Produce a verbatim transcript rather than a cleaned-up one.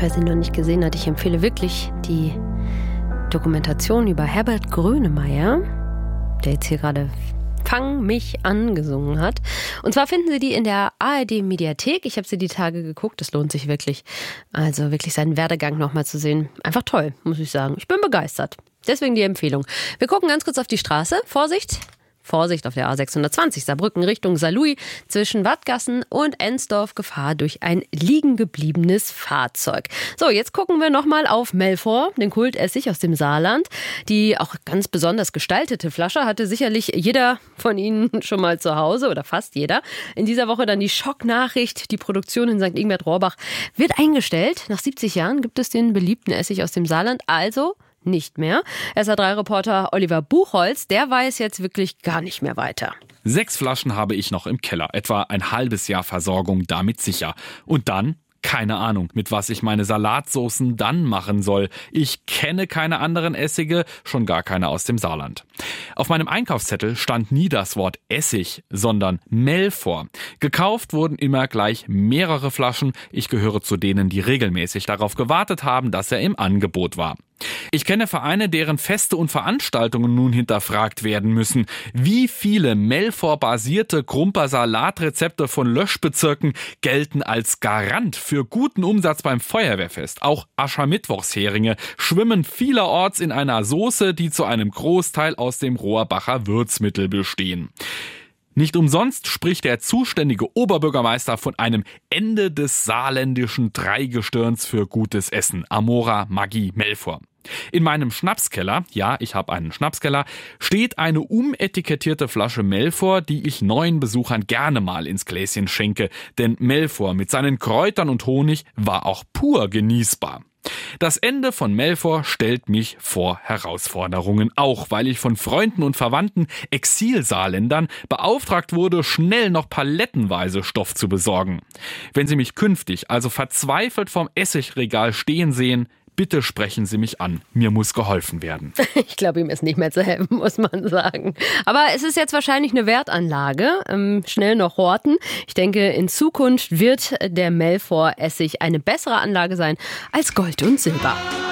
Wer sie noch nicht gesehen hat, ich empfehle wirklich die Dokumentation über Herbert Grönemeyer, der jetzt hier gerade Fang mich an gesungen hat. Und zwar finden Sie die in der A R D-Mediathek. Ich habe sie die Tage geguckt, es lohnt sich wirklich. Also wirklich seinen Werdegang nochmal zu sehen. Einfach toll, muss ich sagen. Ich bin begeistert. Deswegen die Empfehlung. Wir gucken ganz kurz auf die Straße. Vorsicht! Vorsicht auf der A sechshundertzwanzig Saarbrücken Richtung Saarlouis zwischen Wattgassen und Ensdorf. Gefahr durch ein liegen gebliebenes Fahrzeug. So, jetzt gucken wir nochmal auf Melfor, den Kultessig aus dem Saarland. Die auch ganz besonders gestaltete Flasche hatte sicherlich jeder von Ihnen schon mal zu Hause oder fast jeder. In dieser Woche dann die Schocknachricht. Die Produktion in Sankt Ingbert-Rohrbach wird eingestellt. Nach siebzig Jahren gibt es den beliebten Essig aus dem Saarland. Also nicht mehr. S A drei Reporter Oliver Buchholz, der weiß jetzt wirklich gar nicht mehr weiter. Sechs Flaschen habe ich noch im Keller. Etwa ein halbes Jahr Versorgung damit sicher. Und dann? Keine Ahnung, mit was ich meine Salatsoßen dann machen soll. Ich kenne keine anderen Essige, schon gar keine aus dem Saarland. Auf meinem Einkaufszettel stand nie das Wort Essig, sondern Melfor. Gekauft wurden immer gleich mehrere Flaschen. Ich gehöre zu denen, die regelmäßig darauf gewartet haben, dass er im Angebot war. Ich kenne Vereine, deren Feste und Veranstaltungen nun hinterfragt werden müssen. Wie viele Melfor-basierte Krumper-Salatrezepte von Löschbezirken gelten als Garant für guten Umsatz beim Feuerwehrfest? Auch Aschermittwochsheringe schwimmen vielerorts in einer Soße, die zu einem Großteil aus dem Rohrbacher Würzmittel bestehen. Nicht umsonst spricht der zuständige Oberbürgermeister von einem Ende des saarländischen Dreigestirns für gutes Essen. Amora Maggi Melfor. In meinem Schnapskeller, ja, ich habe einen Schnapskeller, steht eine umetikettierte Flasche Melfor, die ich neuen Besuchern gerne mal ins Gläschen schenke. Denn Melfor mit seinen Kräutern und Honig war auch pur genießbar. Das Ende von Melfor stellt mich vor Herausforderungen, auch weil ich von Freunden und Verwandten, Exilsaarländern, beauftragt wurde, schnell noch palettenweise Stoff zu besorgen. Wenn Sie mich künftig also verzweifelt vorm Essigregal stehen sehen, bitte sprechen Sie mich an. Mir muss geholfen werden. Ich glaube, ihm ist nicht mehr zu helfen, muss man sagen. Aber es ist jetzt wahrscheinlich eine Wertanlage. Ähm, schnell noch horten. Ich denke, in Zukunft wird der Melfor-Essig eine bessere Anlage sein als Gold und Silber.